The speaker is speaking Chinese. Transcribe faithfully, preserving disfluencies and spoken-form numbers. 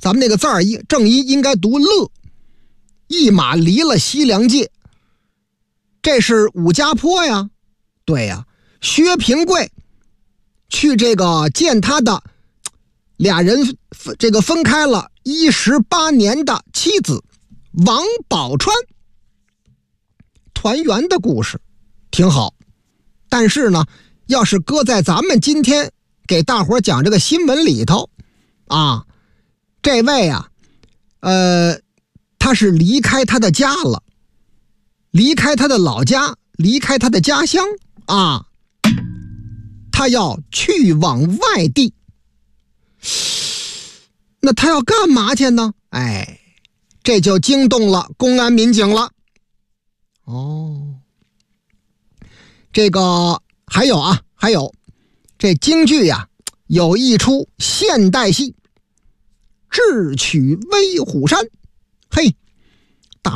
咱们那个字儿一正音应该读乐，一马离了西凉界。这是武家坡呀，对呀，薛平贵去这个见他的俩人这个分开了一十八年的妻子王宝钏团圆的故事，挺好。但是呢，要是搁在咱们今天给大伙讲这个新闻里头啊，这位啊，呃，他是离开他的家了，离开他的老家，离开他的家乡啊，他要去往外地。那他要干嘛去呢？哎，这就惊动了公安民警了。哦，这个还有啊，还有这京剧呀、啊，有一出现代戏《智取威虎山》，嘿，